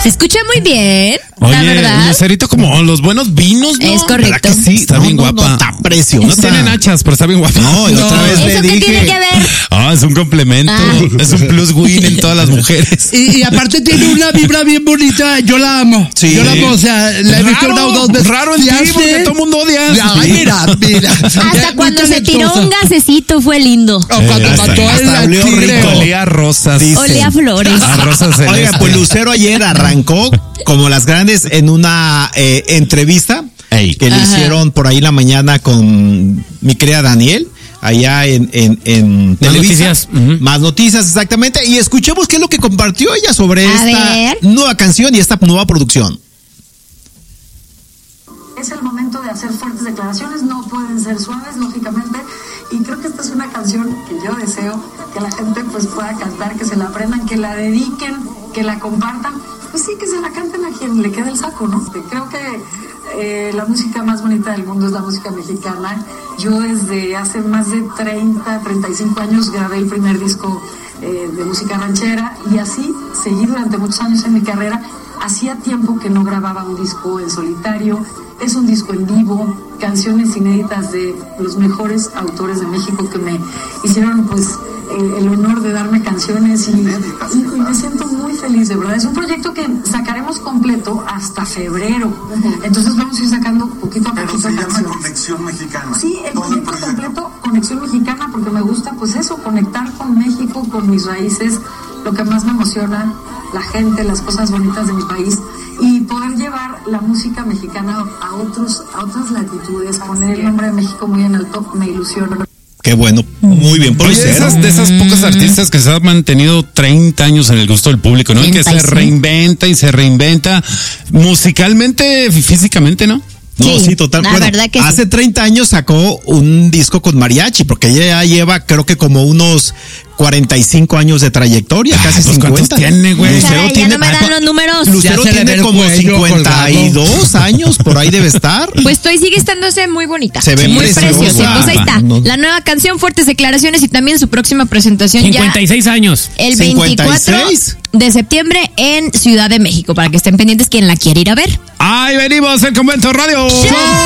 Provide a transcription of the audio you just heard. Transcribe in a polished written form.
Se escucha muy bien, Oye, la verdad. Lucerito como los buenos vinos, ¿no? Es correcto. ¿Verdad que sí? Está bien guapa. No, está preciosa. No tiene nachas, pero está bien guapa. No, y otra vez ¿Eso le qué tiene dije. que ver? Ah, es un complemento. Es un plus win en todas las mujeres. Y aparte tiene una vibra bien bonita, yo la amo. Sí. Yo la amo, o sea, la he visto una o dos veces. Raro en ti, porque todo el mundo odia. Ay, mira. Hasta cuando se tiró un gasecito fue lindo. O cuando hasta- mató hasta al olió tigre. rico. Olía a rosas. Dice. Olía a flores. A rosas celestes. Oiga, pues Lucero ayer arrancó como las grandes en una entrevista Ey. que le hicieron por ahí en la mañana con mi querida Daniel. Allá en Televisa. noticias. Ujú. Más noticias, exactamente. Y escuchemos qué es lo que compartió ella sobre A esta ver. nueva canción y esta nueva producción. Es el momento de hacer fuertes declaraciones, no pueden ser suaves, lógicamente, y creo que esta es una canción que yo deseo que la gente pues pueda cantar, que se la aprendan, que la dediquen, que la compartan, pues sí, que se la canten a quien le quede el saco, ¿no? Creo que la música más bonita del mundo es la música mexicana. Yo desde hace más de 35 años grabé el primer disco de música ranchera y así seguí durante muchos años en mi carrera. Hacía tiempo que no grababa un disco en solitario, es un disco en vivo, canciones inéditas de los mejores autores de México que me hicieron pues el honor de darme canciones y me siento muy feliz, de verdad. Es un proyecto que sacaremos completo hasta febrero, entonces vamos a ir sacando poquito a poquito. Pero se llama canciones. Conexión Mexicana. Sí, el proyecto completo, Conexión Mexicana, porque me gusta pues eso, conectar con México, con mis raíces, lo que más me emociona, la gente, las cosas bonitas de mi país, y poder llevar la música mexicana a otras latitudes, poner el nombre de México muy en alto, me ilusiona. Qué bueno, muy bien por Oye, Lucero. de esas pocas artistas que se han mantenido 30 años en el gusto del público, ¿no? Y que se 35. reinventa y se reinventa musicalmente, físicamente, ¿no? No, Sí, sí, total. la Bueno, verdad que hace sí. 30 años sacó un disco con mariachi, porque ella ya lleva, creo que como unos 45 años de trayectoria, casi pues, 50. ¿cuántos tiene, güey? Ay, Lucero ya tiene, no me dan los números. Lucero Ya se le ve tiene el como cuello 52 años, por ahí debe estar. Pues sigue estándose muy bonita. Se ve muy preciosa. preciosa. Pues ahí está. No. La nueva canción, fuertes declaraciones y también su próxima presentación 56 años. ya el 24 56. de septiembre en Ciudad de México, para que estén pendientes quien la quiere ir a ver. ¡Ay, venimos! El Convento Radio. ¡Chao!